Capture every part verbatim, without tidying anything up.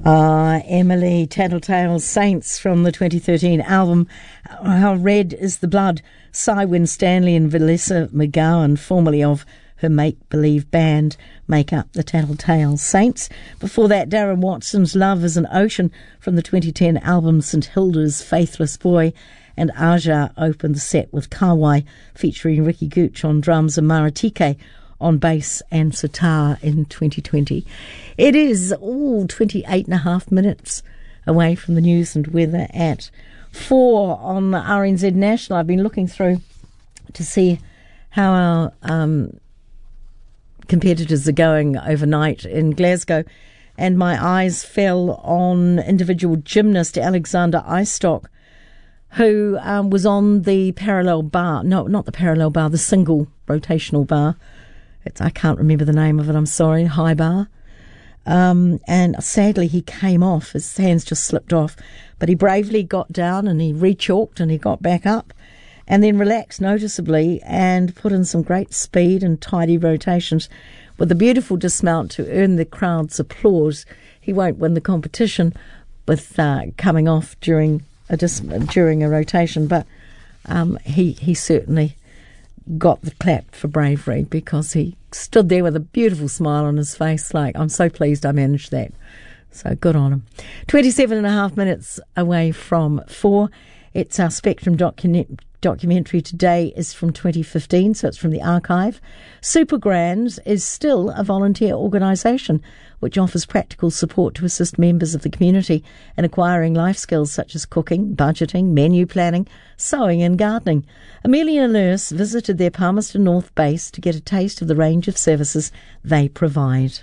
Uh, Emily Tattletale's Saints from the twenty thirteen album How Red Is the Blood. Cy Winstanley and Vanessa McGowan, formerly of her make-believe band, make up the Tattletale Saints. Before that, Darren Watson's Love is an Ocean from the twenty ten album St Hilda's Faithless Boy. And Aja opened the set with Kawai, featuring Ricky Gooch on drums and Maratike on bass and sitar in twenty twenty. It is all twenty-eight and a half minutes away from the news and weather at four on the R N Z National. I've been looking through to see how our um, competitors are going overnight in Glasgow, and my eyes fell on individual gymnast Alexander Eistock, who um, was on the parallel bar. No, not the parallel bar, the single rotational bar. It's, I can't remember the name of it, I'm sorry, high bar. Um, and sadly he came off, his hands just slipped off, but he bravely got down and he re-chalked and he got back up and then relaxed noticeably and put in some great speed and tidy rotations with a beautiful dismount to earn the crowd's applause. He won't win the competition with uh, coming off during a dis- during a rotation, but um, he, he certainly got the clap for bravery, because he stood there with a beautiful smile on his face like, I'm so pleased I managed that. So good on him. twenty-seven and a half minutes away from four. It's our Spectrum docu- documentary today is from twenty fifteen, so it's from the archive. Supergrands is still a volunteer organisation which offers practical support to assist members of the community in acquiring life skills such as cooking, budgeting, menu planning, sewing and gardening. Amelia Nurse visited their Palmerston North base to get a taste of the range of services they provide.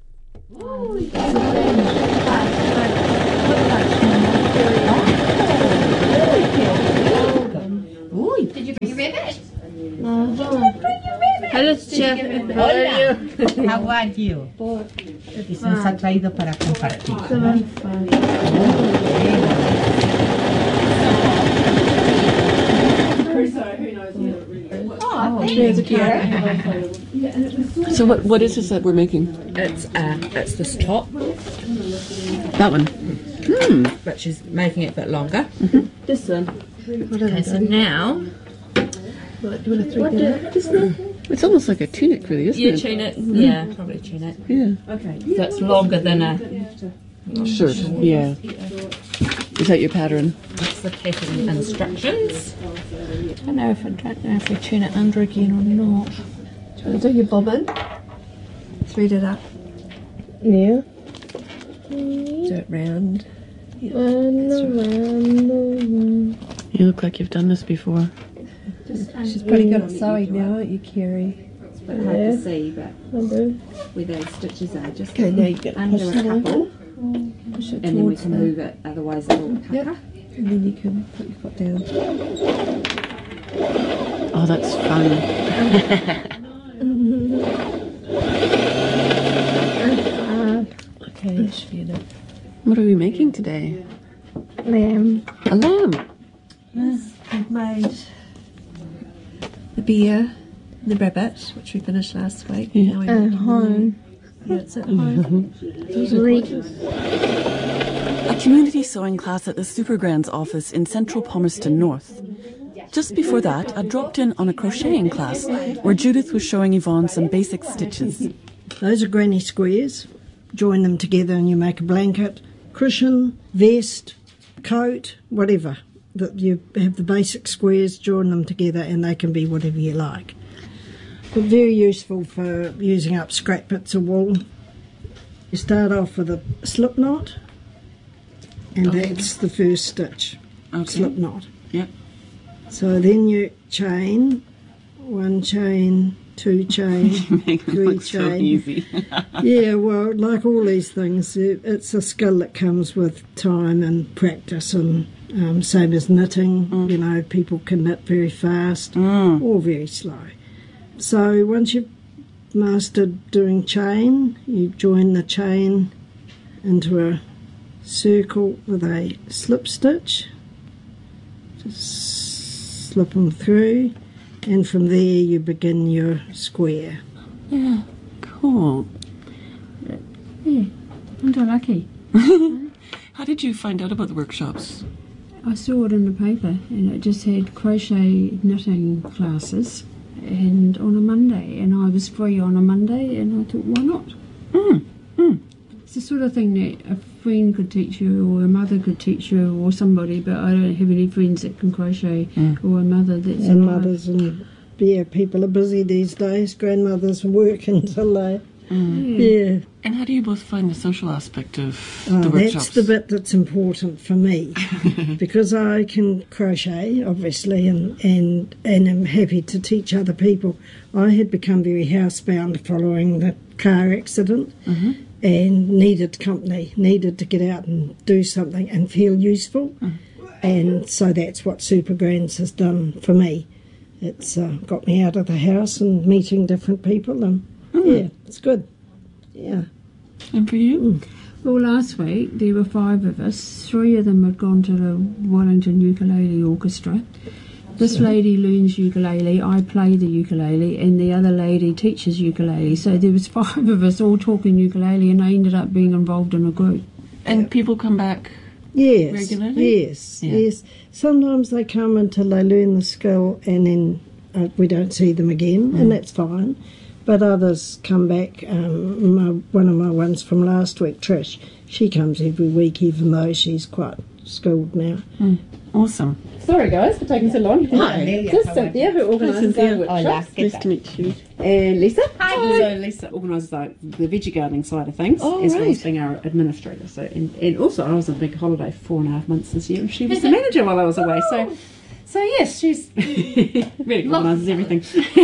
Did you bring your rabbit? No. Hello, chef. Hola. How are you? Y se nos ha traído para compartir. Oh, there's a carrot. So what what is this that we're making? It's uh, it's this top, That one. Hmm. but she's making it a bit longer. Mm-hmm. This one. Okay, so now What do you want to throw that? It's almost like a tunic, really, isn't you it? tune it. Yeah, probably tune it. Yeah. Okay. So it's longer than a. Shirt. Yeah. Is that your pattern? That's the pattern instructions. I don't know if I don't know if we tune it under again or not. Do you want to do your bobbin? Thread it up. Yeah. Do it round. And around, around. You look like you've done this before. She's pretty good at sewing now, aren't you, Kerry? It's a bit hard to see, but I do. where those stitches are, just Okay, now you get to under push a it over. couple, Push it and then we towards can the... move it. Otherwise, it will pucker. Yep. And then you can put your foot down. Oh, that's fun. Okay, that should be enough. What are we making today? Lamb. A lamb. We've made the beer, the rabbit, which we finished last week. Yeah. Now we're At making home. the- Yeah, it's at home. A community sewing class at the Supergrands office in central Palmerston North. Just before that, I dropped in on a crocheting class where Judith was showing Yvonne some basic stitches. Those are granny squares. Join them together and you make a blanket, cushion, vest, coat, whatever. That you have the basic squares, join them together and they can be whatever you like. But very useful for using up scrap bits of wool. You start off with a slip knot, and Okay. that's the first stitch, Okay. slip knot. Yep. So then you chain, one chain, two chain, Make it three look so chain. easy. Yeah, well, like all these things, it- it's a skill that comes with time and practice, and um, same as knitting. Mm. You know, people can knit very fast Mm. or very slow. So once you've mastered doing chain, you join the chain into a circle with a slip stitch. Just slip them through, and from there you begin your square. Yeah, cool. I'm doing lucky. How did you find out about the workshops? I saw it in the paper, and it just had crochet knitting classes, and on a Monday, and I was free on a Monday, and I thought, why not? Mm. Mm. It's the sort of thing that a friend could teach you, or a mother could teach you, or somebody, but I don't have any friends that can crochet, Mm. or a mother that's And alive. mothers and, yeah, people are busy these days. Grandmothers work until they, Mm. yeah. And how do you both find the social aspect of Oh, the that's workshops? the bit that's important for me, because I can crochet, obviously, and, and, and am happy to teach other people. I had become very housebound following the car accident Mm-hmm. and needed company, needed to get out and do something and feel useful. Mm. And so that's what Super Grands has done for me. It's uh, got me out of the house and meeting different people, and Mm. yeah, it's good. Yeah. And for you? Mm. Well, last week there were five of us. Three of them had gone to the Wellington Ukulele Orchestra. This lady learns ukulele, I play the ukulele, and the other lady teaches ukulele. So there was five of us all talking ukulele, and I ended up being involved in a group. And people come back Yes, regularly? yes, Yeah. yes. Sometimes they come until they learn the skill, and then uh, we don't see them again, Mm. and that's fine. But others come back. Um, my, one of my ones from last week, Trish, she comes every week, even though she's quite skilled now. Mm. Awesome. Sorry guys for taking so long. Hi, Amelia. This is How are Cynthia who organises Cynthia. our workshops. Hola, ¿qué Nice tal? to meet you. And Lisa. Hi. So Lisa organises like the veggie gardening side of things, Oh, as well right. as being our administrator. So and, and also I was on a big holiday for four and a half months this year, and she was the manager while I was away. So so yes, she's really organises everything.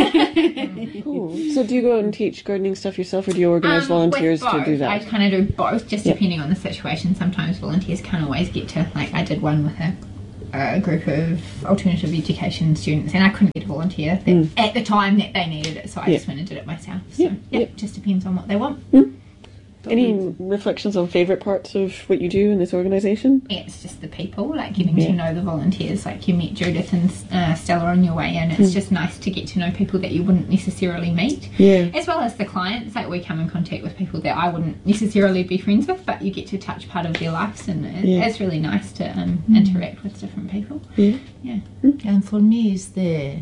Cool. So do you go out and teach gardening stuff yourself, or do you organise Um, volunteers with to do both. I that? kind of do both, just Yep. depending on the situation. Sometimes volunteers can't always get to, like I did one with a, a group of alternative education students, and I couldn't get a volunteer that, Mm. at the time that they needed it, so I Yeah. just went and did it myself. So, Yeah, yeah, yeah. it just depends on what they want. Any reflections on favourite parts of what you do in this organisation? Yeah, it's just the people, like getting Yeah. to know the volunteers. Like you meet Judith and uh, Stella on your way in. It's Mm. just nice to get to know people that you wouldn't necessarily meet. Yeah. As well as the clients, like we come in contact with people that I wouldn't necessarily be friends with, but you get to touch part of their lives, and it, Yeah. it's really nice to um, interact with different people. Yeah. Yeah. And for me, is the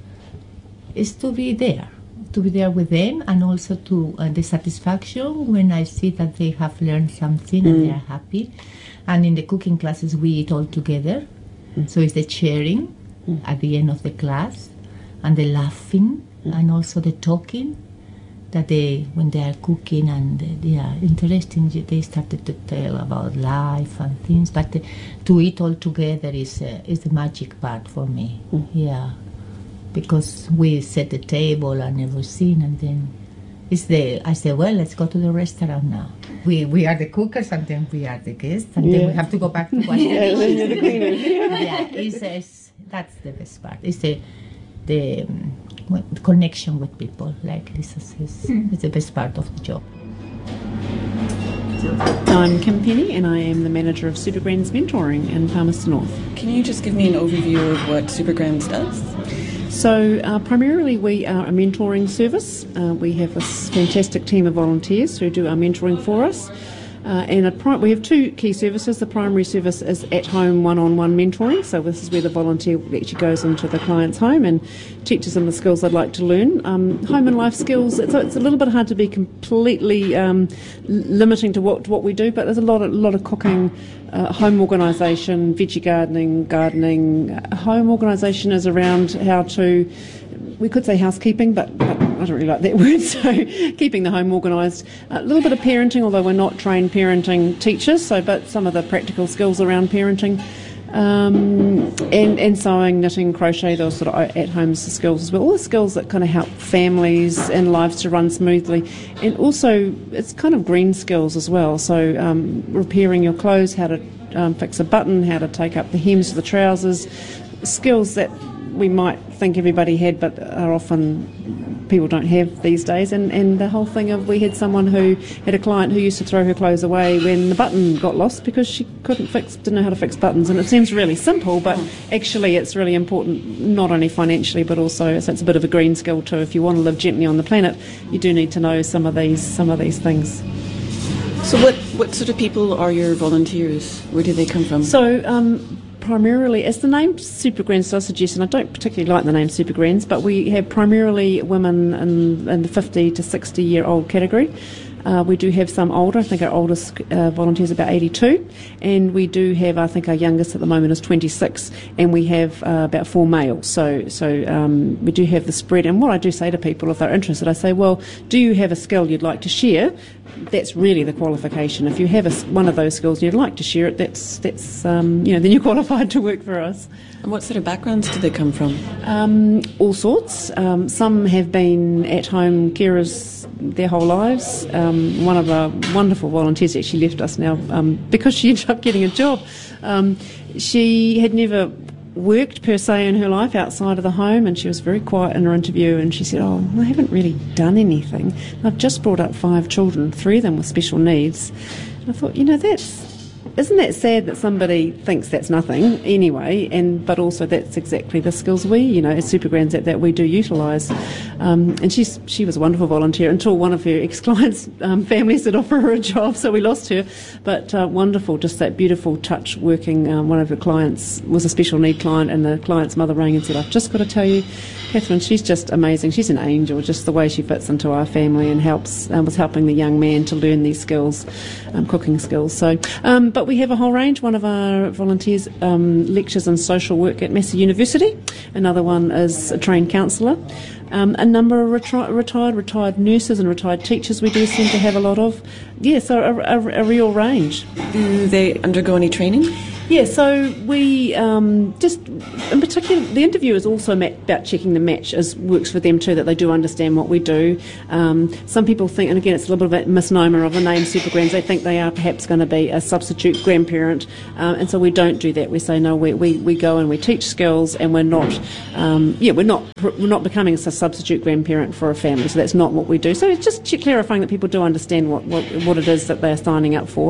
is to be there, to be there with them, and also to uh, the satisfaction when I see that they have learned something and Mm. they are happy. And in the cooking classes, we eat all together, so it's the sharing at the end of the class, and the laughing, and also the talking. That they, when they are cooking and uh, they are interesting, they started to tell about life and things. But uh, to eat all together is uh, is the magic part for me. Yeah, because we set the table and everything, and then it's the I say, well, let's go to the restaurant now. We we are the cookers, and then we are the guests, and then Yeah. we have to go back to wash the Yeah, then dishes. you're the cleaners. Yeah, it's, it's that's the best part. It's the the um, well, connection with people, like Lisa says. It's the best part of the job. I'm Kim Penny, and I am the manager of Super Grands Mentoring in Palmerston North. Can you just give me an overview of what Super Grands does? So uh, primarily we are a mentoring service. Uh, we have this fantastic team of volunteers who do our mentoring for us. Uh, and a pri- we have two key services. The primary service is at-home one-on-one mentoring. So this is where the volunteer actually goes into the client's home and teaches them the skills they'd like to learn. Um, home and life skills, it's, it's a little bit hard to be completely um, limiting to what what we do, but there's a lot of, lot of cooking, uh, home organisation, veggie gardening, gardening. Uh, home organisation is around how to, we could say housekeeping, but, but I don't really like that word, so keeping the home organised. A little bit of parenting, although we're not trained parenting teachers, so but some of the practical skills around parenting. Um, and, and sewing, knitting, crochet, those sort of at-home skills as well. All the skills that kind of help families and lives to run smoothly. And also, it's kind of green skills as well. So um, repairing your clothes, how to um, fix a button, how to take up the hems of the trousers, skills that we might think everybody had, but are often people don't have these days. And, and the whole thing of we had someone who had a client who used to throw her clothes away when the button got lost because she couldn't fix, didn't know how to fix buttons. And it seems really simple, but actually it's really important, not only financially, but also so it's a bit of a green skill too. If you want to live gently on the planet, you do need to know some of these some of these things. So what, what sort of people are your volunteers? Where do they come from? So um, primarily, as the name Super Grands does suggest, and I don't particularly like the name Super Grands, but we have primarily women in, in the fifty to sixty year old category. Uh, we do have some older. I think our oldest uh, volunteer is about eighty-two, and we do have, I think our youngest at the moment is twenty-six, and we have uh, about four males. So, so um, we do have the spread. And what I do say to people, if they're interested, I say, well, do you have a skill you'd like to share? That's really the qualification. If you have a, one of those skills and you'd like to share it, that's that's um, you know, then you're qualified to work for us. And what sort of backgrounds do they come from? Um, all sorts. Um, some have been at-home carers their whole lives. Um, one of our wonderful volunteers actually left us now um, because she ended up getting a job. Um, she had never worked per se in her life outside of the home, and she was very quiet in her interview, and she said, oh, I haven't really done anything. I've just brought up five children, three of them with special needs. And I thought, you know, that's isn't that sad that somebody thinks that's nothing anyway, and but also that's exactly the skills we, you know, as Super Grands that, that we do utilise. Um, and she's she was a wonderful volunteer until one of her ex-clients' um, families did offer her a job, so we lost her. But uh, wonderful, just that beautiful touch working. Um, one of her clients was a special need client, and the client's mother rang and said, I've just got to tell you, Catherine, she's just amazing. She's an angel, just the way she fits into our family and helps um, was helping the young man to learn these skills, um, cooking skills. So, um, but we have a whole range. One of our volunteers um, lectures in social work at Massey University. Another one is a trained counsellor. Um, a number of retri- retired, retired nurses and retired teachers we do seem to have a lot of. Yeah, so a, a, a real range. Do they undergo any training? Yeah, so we um, just, in particular, the interview is also ma- about checking the match as works for them too, that they do understand what we do. Um, some people think, and again, it's a little bit of a misnomer of the name Super Grands, they think they are perhaps going to be a substitute grandparent, um, and so we don't do that. We say, no, we, we, we go and we teach skills, and we're not, um, yeah, we're not we're not becoming a substitute grandparent for a family, so that's not what we do. So it's just clarifying that people do understand what, what, what it is that they're signing up for.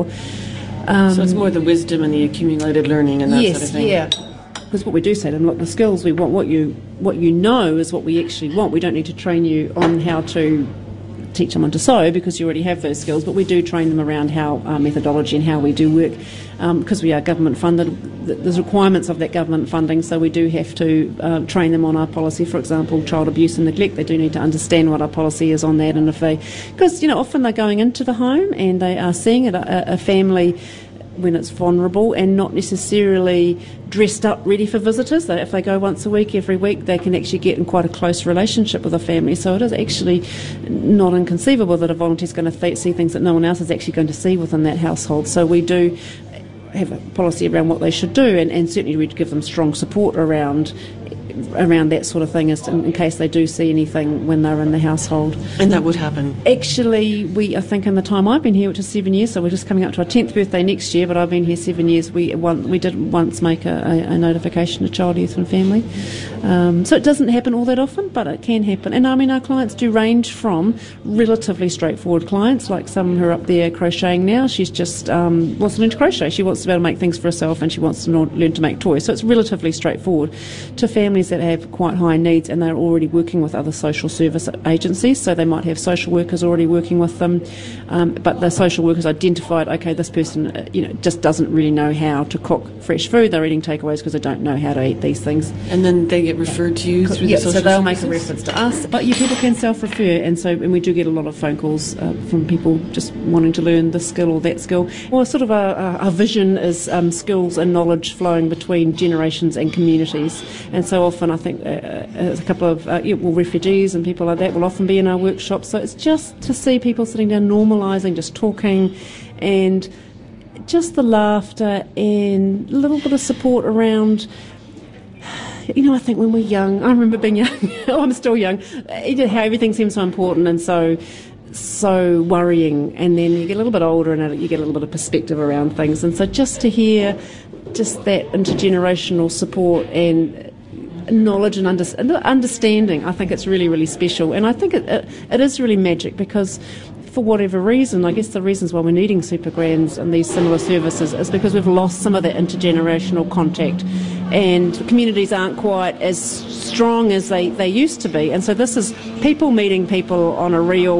Um, so it's more the wisdom and the accumulated learning and that yes, sort of thing. Yeah, because what we do say to them, look, the skills we want, what you what you know is what we actually want. We don't need to train you on how to teach someone to sew because you already have those skills, but we do train them around how uh, methodology and how we do work, um, because we are government funded. There's requirements of that government funding, so we do have to uh, train them on our policy. For example, child abuse and neglect, they do need to understand what our policy is on that, and if they, because you know, often they're going into the home and they are seeing it, a, a family when it's vulnerable and not necessarily dressed up ready for visitors. They, if they go once a week, every week, they can actually get in quite a close relationship with a family. So it is actually not inconceivable that a volunteer is going to th- see things that no one else is actually going to see within that household. So we do have a policy around what they should do, and, and certainly we'd give them strong support around around that sort of thing, as in, in case they do see anything when they're in the household. And that would happen? Actually, we I think in the time I've been here, which is seven years, so we're just coming up to our tenth birthday next year, but I've been here seven years, we one, we did once make a, a, a notification to Child, Youth and Family. Um, so it doesn't happen all that often, but it can happen. And I mean, our clients do range from relatively straightforward clients, like some who are up there crocheting now. She's just um, wants to learn to crochet. She wants to be able to make things for herself, and she wants to learn to make toys. So it's relatively straightforward. To families that have quite high needs and they're already working with other social service agencies, so they might have social workers already working with them, um, but the social workers identified, okay, this person uh, you know just doesn't really know how to cook fresh food. They're eating takeaways because they don't know how to eat these things, and then they get referred to you through yeah, the social so they'll services? make a reference to us, but you people can self-refer, and so and we do get a lot of phone calls uh, from people just wanting to learn this skill or that skill. Well, sort of our, our vision is um, skills and knowledge flowing between generations and communities, and so often I think uh, a couple of uh, yeah, well, refugees and people like that will often be in our workshops, so it's just to see people sitting down, normalising, just talking, and just the laughter and a little bit of support around. You know, I think when we're young, I remember being young, oh, I'm still young, how everything seems so important and so so worrying, and then you get a little bit older and you get a little bit of perspective around things, and so just to hear just that intergenerational support and knowledge and under, understanding, I think it's really, really special, and I think it, it, it is really magic, because for whatever reason, I guess the reasons why we're needing Super Grands and these similar services is because we've lost some of that intergenerational contact, and communities aren't quite as strong as they, they used to be, and so this is people meeting people on a real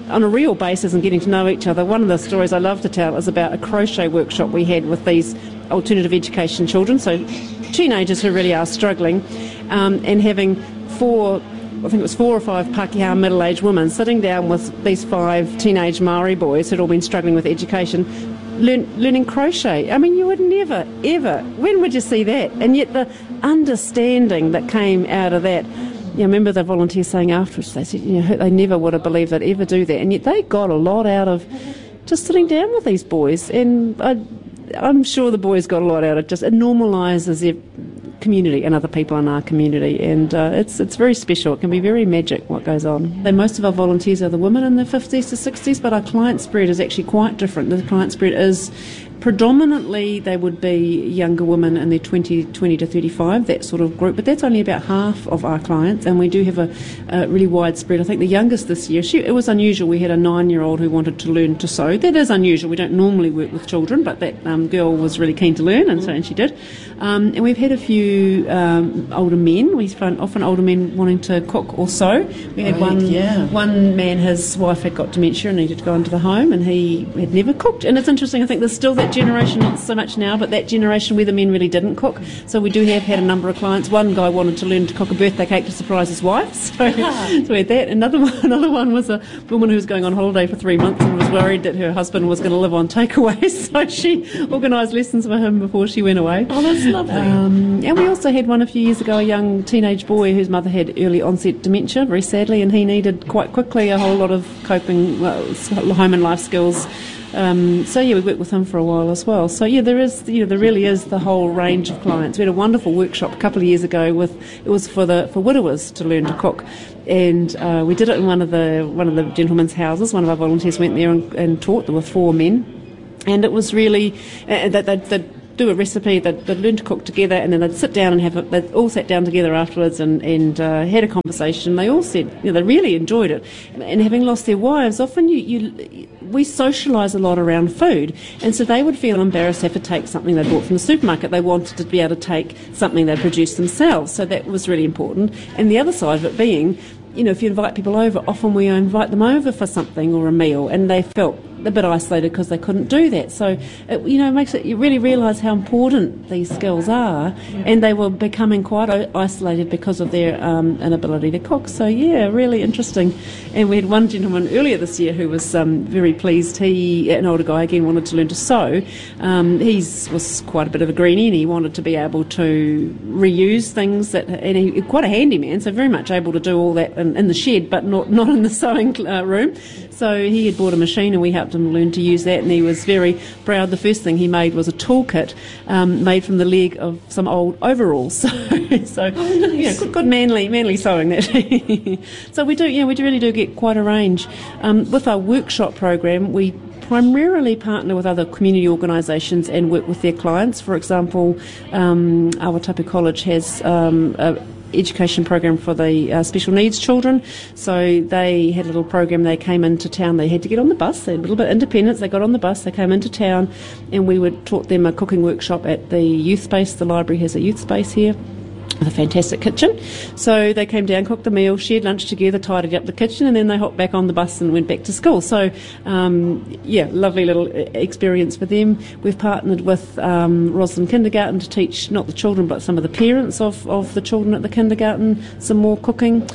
on a real basis and getting to know each other. One of the stories I love to tell is about a crochet workshop we had with these alternative education children, so teenagers who really are struggling, um, and having four, I think it was four or five Pākehā middle-aged women sitting down with these five teenage Māori boys who'd all been struggling with education, learn, learning crochet. I mean, you would never, ever, when would you see that? And yet the understanding that came out of that, I remember the volunteers saying afterwards, they said, you know, they never would have believed they'd ever do that, and yet they got a lot out of just sitting down with these boys, and I, I'm sure the boys got a lot out of it. Just it normalises their community and other people in our community, and uh, it's it's very special. It can be very magic what goes on. And most of our volunteers are the women in their fifties to sixties, but our client spread is actually quite different. The client spread is predominantly they would be younger women in their twenty, twenty to thirty-five, that sort of group, but that's only about half of our clients, and we do have a, a really wide spread. I think the youngest this year, she, it was unusual, we had a nine-year-old who wanted to learn to sew. That is unusual, we don't normally work with children, but that um, girl was really keen to learn, and so and she did. Um, and we've had a few um, older men, we find often older men wanting to cook or sew. We had Right, one, yeah. one man, his wife had got dementia and needed to go into the home, and he had never cooked. And it's interesting, I think there's still that generation, not so much now, but that generation where the men really didn't cook. So we do have had a number of clients. One guy wanted to learn to cook a birthday cake to surprise his wife, so, so we had that. Another one, another one was a woman who was going on holiday for three months and was worried that her husband was going to live on takeaway, so she organised lessons for him before she went away. Oh, that's lovely. Um, and we also had one a few years ago, a young teenage boy whose mother had early onset dementia, very sadly, and he needed quite quickly a whole lot of coping, well, home and life skills. Um, so yeah, we worked with him for a while as well. So yeah, there is, you know, there really is the whole range of clients. We had a wonderful workshop a couple of years ago with, it was for the for widowers to learn to cook, and uh, we did it in one of the one of the gentlemen's houses. One of our volunteers went there and, and taught. There were four men, and it was really uh, that they they do a recipe, they'd, they'd learn to cook together, and then they'd sit down and have a, they'd all sat down together afterwards and, and uh, had a conversation. They all said, you know, they really enjoyed it. And having lost their wives, often you, you we socialise a lot around food, and so they would feel embarrassed to have to take something they bought from the supermarket. They wanted to be able to take something they produced themselves, so that was really important. And the other side of it being, you know, if you invite people over, often we invite them over for something or a meal, and they felt a bit isolated because they couldn't do that. So, it, you know, it makes it, you really realise how important these skills are, and they were becoming quite o- isolated because of their um, inability to cook. So, yeah, really interesting. And we had one gentleman earlier this year who was um, very pleased. He, an older guy, again, wanted to learn to sew. Um, he was quite a bit of a greenie, and he wanted to be able to reuse things, that, and he quite a handy man, so very much able to do all that in, in the shed, but not, not in the sewing uh, room. So he had bought a machine, and we helped him learn to use that, and he was very proud. The first thing he made was a toolkit um, made from the leg of some old overalls. So, so oh, nice. Yeah, good, good manly, manly sewing that. So we do, yeah, we do really do get quite a range. Um, with our workshop program, we primarily partner with other community organisations and work with their clients. For example, um, Awatapu College has um, a education program for the uh, special needs children, so they had a little program. They came into town, they had to get on the bus, they had a little bit of independence, they got on the bus, they came into town, and we would taught them a cooking workshop at the youth space. The library has a youth space here with a fantastic kitchen. So they came down, cooked the meal, shared lunch together, tidied up the kitchen, and then they hopped back on the bus and went back to school. So, um, yeah, lovely little experience for them. We've partnered with um, Roslyn Kindergarten to teach not the children but some of the parents of, of the children at the kindergarten some more cooking.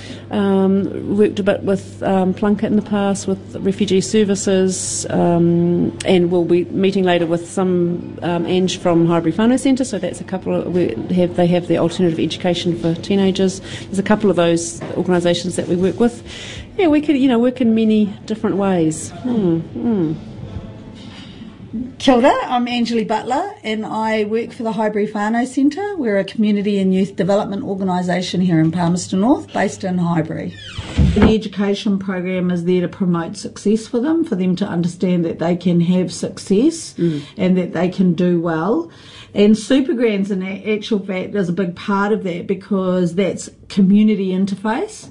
Um, worked a bit with um, Plunket in the past, with refugee services, um, and we'll be meeting later with some um, Ange from Highbury Whānau Centre. So that's a couple of, we have they have the alternative education for teenagers. There's a couple of those organisations that we work with. Yeah, we can, you know, work in many different ways. Mm, mm. Kia ora, I'm Angeli Butler, and I work for the Highbury Whānau Centre. We're a community and youth development organisation here in Palmerston North, based in Highbury. The education program is there to promote success for them, for them to understand that they can have success mm. and that they can do well. And Supergrands, in actual fact, is a big part of that, because that's community interface.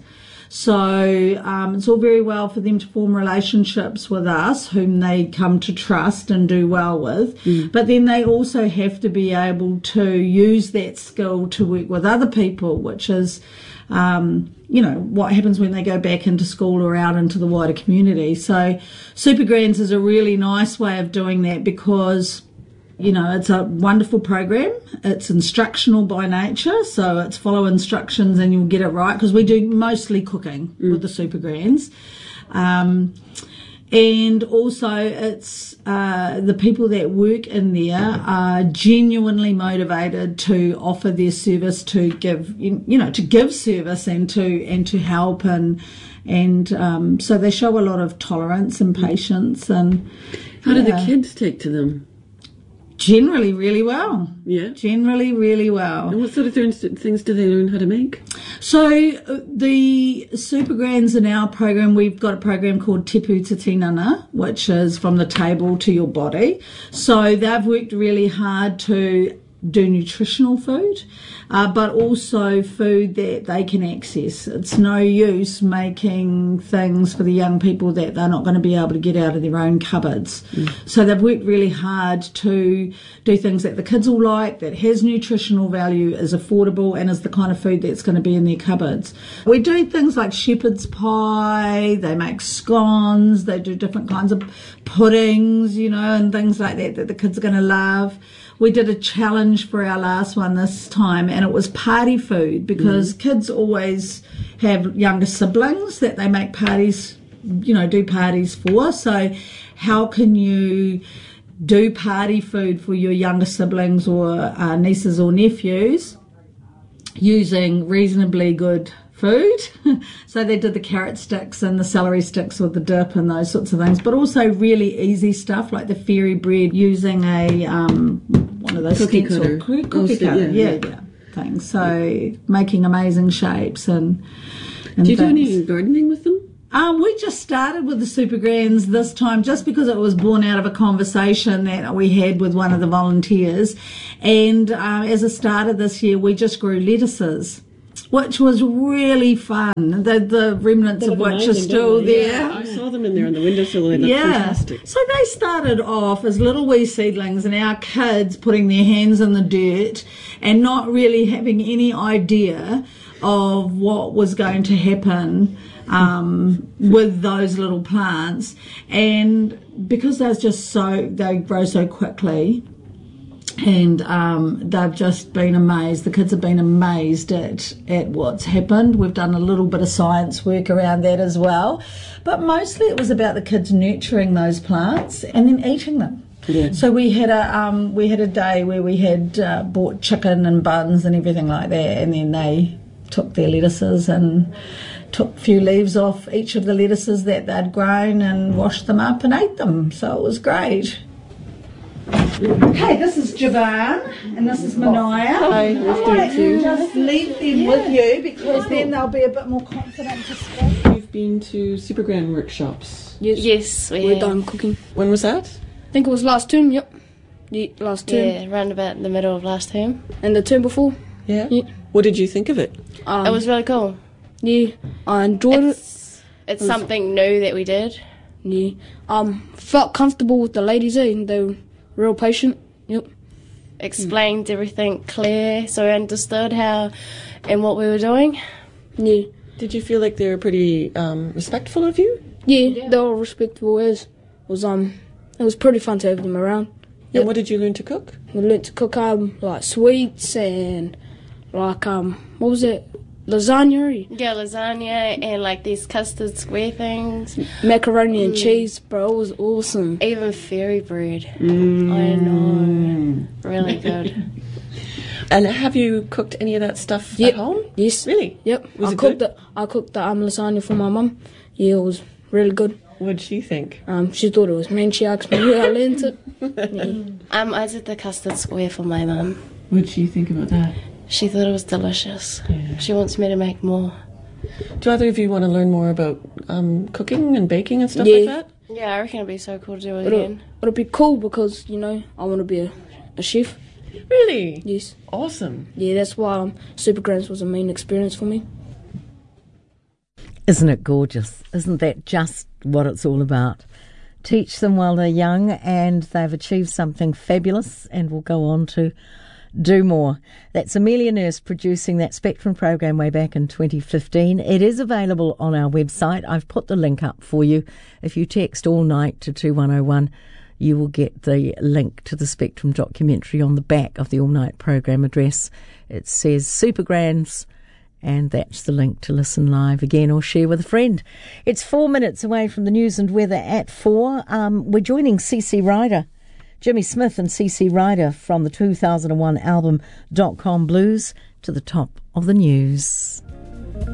So um, it's all very well for them to form relationships with us, whom they come to trust and do well with, mm. but then they also have to be able to use that skill to work with other people, which is um, you know, what happens when they go back into school or out into the wider community. So Super Grands is a really nice way of doing that because, you know, it's a wonderful program. It's instructional by nature, so it's follow instructions and you'll get it right, because we do mostly cooking mm. with the Super Grands. Um, and also it's uh, the people that work in there are genuinely motivated to offer their service, to give, you know, to give service and to and to help, and and um, so they show a lot of tolerance and patience. And how yeah. do the kids take to them? Generally really well. Yeah. Generally really well. And what sort of things, things do they learn how to make? So uh, the Super Grands in our program, we've got a program called Tepu Te Tinana, which is from the table to your body. So they've worked really hard to do nutritional food, uh, but also food that they can access. It's no use making things for the young people that they're not going to be able to get out of their own cupboards. Mm. So they've worked really hard to do things that the kids will like, that has nutritional value, is affordable, and is the kind of food that's going to be in their cupboards. We do things like shepherd's pie, they make scones, they do different kinds of puddings, you know, and things like that that the kids are going to love. We did a challenge for our last one this time, and it was party food, because mm. kids always have younger siblings that they make parties, you know, do parties for. So how can you do party food for your younger siblings or uh, nieces or nephews using reasonably good food? So they did the carrot sticks and the celery sticks with the dip and those sorts of things, but also really easy stuff like the fairy bread using a um, one of those cookie cutter, cookie, cookie oh, cutter, yeah, yeah, yeah, things. So making amazing shapes and. and do you things. do any gardening with them? Um, we just started with the Super Grands this time just because it was born out of a conversation that we had with one of the volunteers, and um, as a starter this year we just grew lettuces, which was really fun. The, the remnants they of which amazing, are still there. Yeah, I saw them in there on the windowsill. They look yeah. fantastic. So they started off as little wee seedlings, and our kids putting their hands in the dirt and not really having any idea of what was going to happen um, with those little plants. And because they're just so, they grow so quickly, and um, they've just been amazed. The kids have been amazed at, at what's happened. We've done a little bit of science work around that as well. But mostly it was about the kids nurturing those plants and then eating them. Yeah. So we had a um, we had a day where we had uh, bought chicken and buns and everything like that, and then they took their lettuces and took a few leaves off each of the lettuces that they'd grown and washed them up and ate them. So it was great. Okay, this is Javan and this is Manaya. Hi, I might just leave them yeah. with you, because then they'll be a bit more confident to speak. You've been to Super Grand workshops. Yes, yes we we're have. done cooking. When was that? I think it was last term, yep. Yeah, last term. Yeah, around about the middle of last term. And the term before. Yeah? yeah. What did you think of it? Um, it was really cool. Yeah, I enjoyed it's, it. It's it something new that we did. Yeah. Um, felt comfortable with the ladies, eh? And they were real patient. Yep. Explained mm. everything clear, so we understood how and what we were doing. Yeah. Did you feel like they were pretty um, respectful of you? Yeah, yeah, they were respectful as. It was um, it was pretty fun to have them around. Yep. And what did you learn to cook? We learned to cook um like sweets and like um what was it? Lasagna. Yeah, lasagna and like these custard square things. Macaroni and mm. cheese, bro. It was awesome. Even fairy bread. Mm. I know. Really good. And have you cooked any of that stuff yep. at home? Yes. Really? Yep. Was I it cooked good? the I cooked the um lasagna for my mum. Yeah, it was really good. What did she think? Um, she thought it was mean. She asked me how I learned it. Yeah. Um, I did the custard square for my mum. What did she think about that? She thought it was delicious. Yeah. She wants me to make more. Do either of you want to learn more about um, cooking and baking and stuff yeah. like that? Yeah, I reckon it'd be so cool to do it it'll, again. It'll be cool because, you know, I want to be a, a chef. Really? Yes. Awesome. Yeah, that's why um, Super Grands was a main experience for me. Isn't it gorgeous? Isn't that just what it's all about? Teach them while they're young and they've achieved something fabulous and will go on to Do more. That's Amelia Nurse producing that Spectrum program way back in twenty fifteen. It is available on our website. I've put the link up for you. If you text all night to two one oh one, you will get the link to the Spectrum documentary on the back of the all night program address. It says Supergrands, and that's the link to listen live again or share with a friend. It's four minutes away from the news and weather at four. Um, we're joining C C Ryder, Jimmy Smith and C C Ryder from the two thousand one album Dot Com Blues to the top of the news.